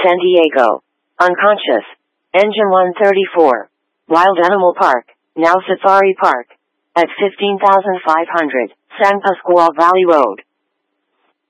San Diego. Unconscious. Engine 134. Wild Animal Park, now Safari Park. At 15,500, San Pasqual Valley Road.